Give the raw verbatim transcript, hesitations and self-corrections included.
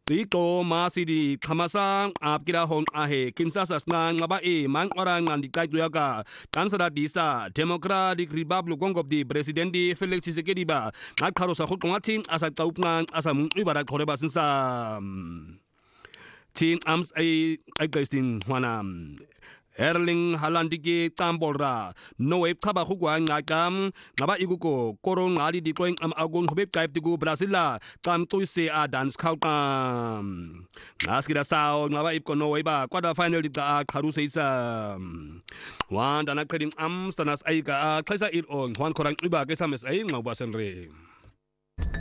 Tito Masidi Kamasang Abkira Hong Ahe Kinsasas Nang Mabai Man Orang and the Kaituaka Kansara Disa Democratic Republic of the President Felix Tshisekedi ba Nakarosa Hukumatin as a Taupman as a Mubara Koreba Sinsa Tin Ams a Augustin Wanam Erling Halandiki Tambolra, no way Tabahugwan Nakam, Naba Iguko, Koron Ali di going am Agun Hubib Type to go Brasila, Tam to say a dance count. Naskida Sao, Nava Iko no way back, quarter finally the Karusisa. One Dana Credit Amstanas Aika, Kaisa it on, one Korang Uba, Gesamis Ain, Wasenre.